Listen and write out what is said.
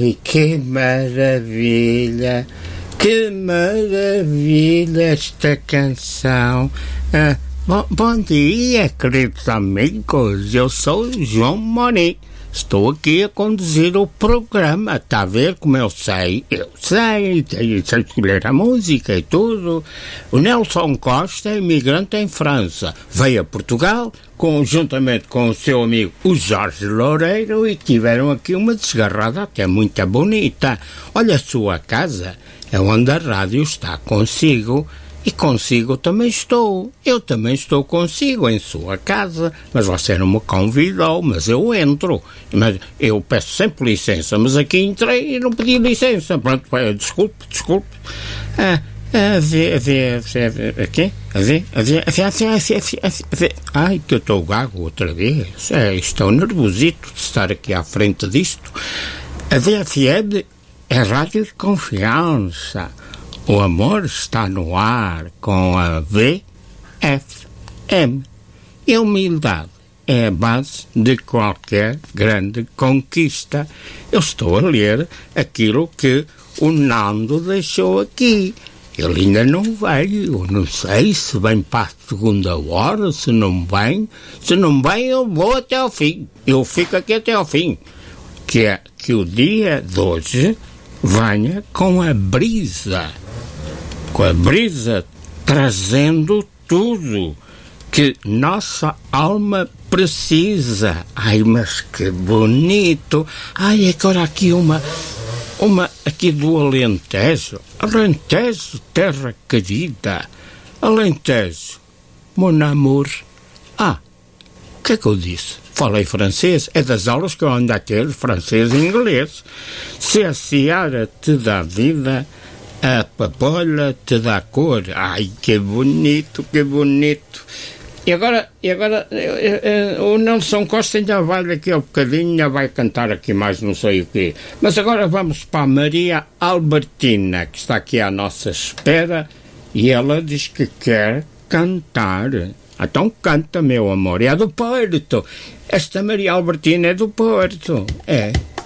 Ai, que maravilha esta canção. Bom dia, queridos amigos, eu sou o João Moni. Estou aqui a conduzir o programa, está a ver como eu sei, sei escolher a música e tudo. O Nelson Costa é imigrante em França, veio a Portugal, conjuntamente com o seu amigo o Jorge Loureiro, e tiveram aqui uma desgarrada até muito bonita. Olha, a sua casa é onde a rádio está consigo. E consigo também estou. Eu também estou consigo em sua casa. Mas você não me convidou, mas eu entro. Mas eu peço sempre licença, mas aqui entrei e não pedi licença. Pronto, desculpe. Aqui? Ai, que eu estou gago outra vez. Estou nervosito de estar aqui à frente disto. A VFM é rádio de confiança. O amor está no ar com a VFM. E a humildade é a base de qualquer grande conquista. Eu estou a ler aquilo que o Nando deixou aqui. Ele ainda não veio. Não sei se vem para a segunda hora, se não vem. Se não vem, eu vou até ao fim. Eu fico aqui até ao fim. Que é que o dia de hoje venha com a brisa trazendo tudo que nossa alma precisa. Ai, mas que bonito. Ai, agora aqui uma aqui do Alentejo, terra querida, Alentejo, mon amour. O que é que eu disse? Falei francês, é das aulas que eu ando a ter, francês e inglês. Se a seara te dá vida, a papoula te dá cor. Ai, que bonito. E agora o Nelson Costa ainda vai daqui a bocadinho, ainda vai cantar aqui mais não sei o quê. Mas agora vamos para a Maria Albertina, que está aqui à nossa espera, e ela diz que quer cantar. Então canta, meu amor. É do Porto. Esta Maria Albertina é do Porto. É.